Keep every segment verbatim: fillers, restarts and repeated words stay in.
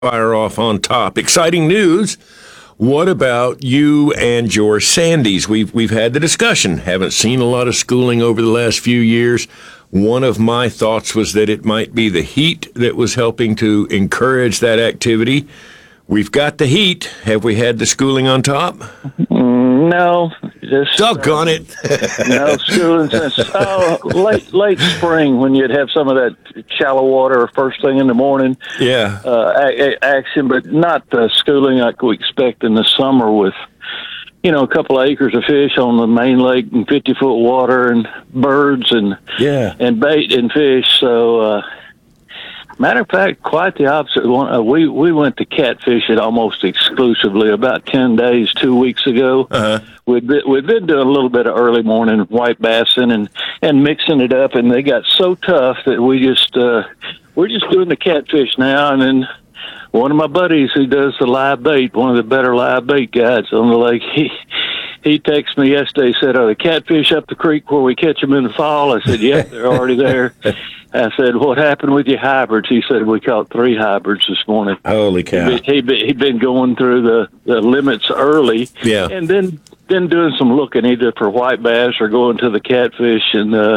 Fire off on top. Exciting news. What about you and your Sandies? We've we've had the discussion. Haven't seen a lot of schooling over the last few years. One of my thoughts was that it might be the heat that was helping to encourage that activity. We've got the heat. Have we had the schooling on top? No, just doggone uh, it. no schooling since oh, late late spring when you'd have some of that shallow water first thing in the morning. Yeah, uh, a- a- action, but not the schooling like we expect in the summer with, you know, a couple of acres of fish on the main lake and fifty foot water and birds and yeah, and bait and fish. So. Uh, Matter of fact, quite the opposite. One, uh, we we went to catfishing almost exclusively about ten days, two weeks ago. Uh-huh. We'd been, we'd been doing a little bit of early morning white bassing and, and mixing it up, and they got so tough that we just uh, we're just doing the catfish now. And then one of my buddies who does the live bait, one of the better live bait guides on the lake, he he texted me yesterday. Said, "Are the catfish up the creek where we catch them in the fall?" I said, "Yeah, they're already there." I said, "What happened with your hybrids?" He said, "We caught three hybrids this morning." Holy cow! He'd been, he'd been, he'd been going through the, the limits early, yeah, and then then doing some looking either for white bass or going to the catfish. And uh,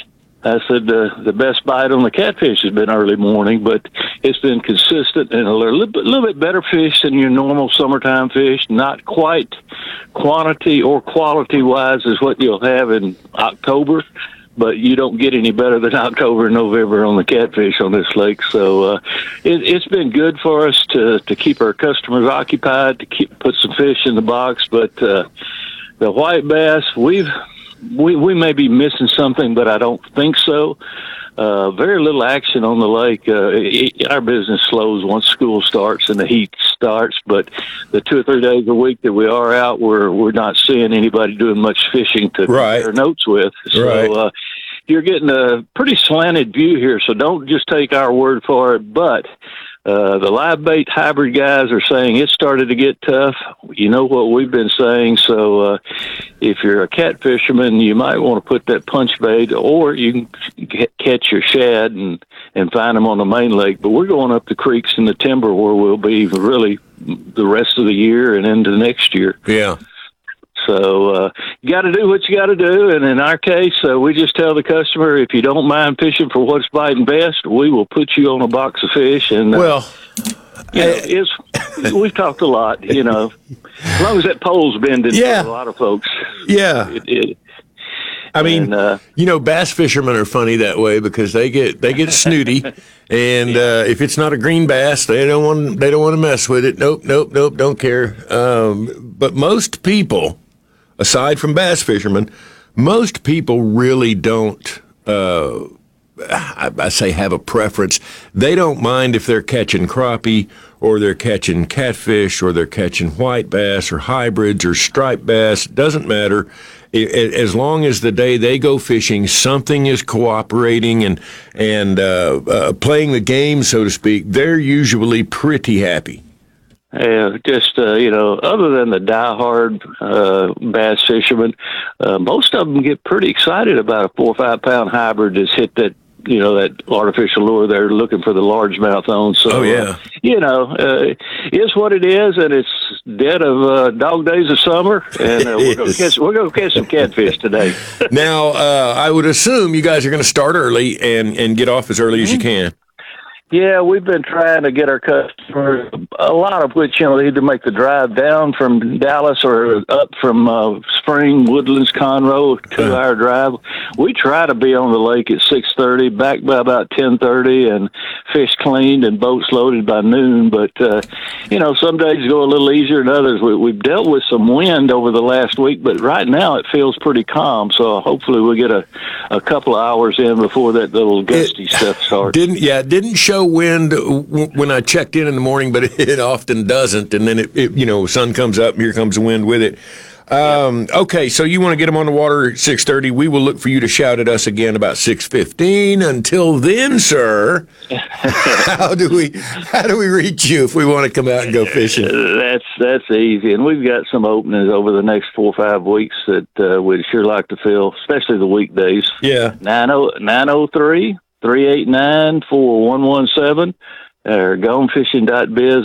I said uh, the best bite on the catfish has been early morning, but it's been consistent and a little bit, little bit better fish than your normal summertime fish. Not quite quantity or quality wise as what you'll have in October. But you don't get any better than October and November on the catfish on this lake. So uh, it, it's been good for us to, to keep our customers occupied, to keep put some fish in the box. But uh, the white bass, we've we we may be missing something, but I don't think so. Uh, very little action on the lake. Uh, it, our business slows once school starts and the heat starts. But the two or three days a week that we are out, we're we're not seeing anybody doing much fishing to right. compare notes with. So right. uh, you're getting a pretty slanted view here. So don't just take our word for it. But uh, the live bait hybrid guys are saying it started to get tough. You know what we've been saying. So uh, if you're a cat fisherman, you might want to put that punch bait, or you can get, catch your shad and, and find them on the main lake. But we're going up the creeks in the timber where we'll be really the rest of the year and into next year. Yeah. So uh, you got to do what you got to do, and in our case, uh, we just tell the customer, if you don't mind fishing for what's biting best, we will put you on a box of fish. And uh, well, you know, it's, we've talked a lot. You know, as long as that pole's bending yeah. for a lot of folks. Yeah. It, it, I mean, and, uh, you know, bass fishermen are funny that way because they get they get snooty, and yeah. uh, if it's not a green bass, they don't want they don't want to mess with it. Nope, nope, nope, don't care. Um, but most people, aside from bass fishermen, most people really don't. Uh, I, I say have a preference. They don't mind if they're catching crappie or they're catching catfish or they're catching white bass or hybrids or striped bass. It doesn't matter. As long as the day they go fishing, something is cooperating and and uh, uh, playing the game, so to speak, they're usually pretty happy. Yeah, just, uh, you know, other than the diehard uh, bass fishermen, uh, most of them get pretty excited about a four or five pound hybrid that's hit that, you know, that artificial lure they're looking for the largemouth on. So, oh, yeah. Uh, you know, uh, it's what it is, and it's dead of uh, dog days of summer, and uh, we're going to catch, we're going to catch some catfish today. Now, uh, I would assume you guys are going to start early and, and get off as early mm-hmm. as you can. Yeah, we've been trying to get our customers, a lot of which, you know, they either make the drive down from Dallas or up from uh, Spring, Woodlands, Conroe, two-hour uh-huh. drive. We try to be on the lake at six thirty, back by about ten thirty, and fish cleaned and boats loaded by noon. But, uh, you know, some days go a little easier than others. We, we've dealt with some wind over the last week, but right now it feels pretty calm. So hopefully we'll get a, a couple of hours in before that little gusty it, stuff starts. Didn't, yeah, it didn't show wind when I checked in in the morning, but it often doesn't. And then, it, it you know, sun comes up and here comes the wind with it. Um, okay, so you want to get them on the water at six thirty. We will look for you to shout at us again about six fifteen. Until then, sir, how do we how do we reach you if we want to come out and go fishing? That's that's easy, and we've got some openings over the next four or five weeks that uh, we'd sure like to fill, especially the weekdays. Yeah, nine oh nine oh three three eight nine four one one seven. or gone fishing dot biz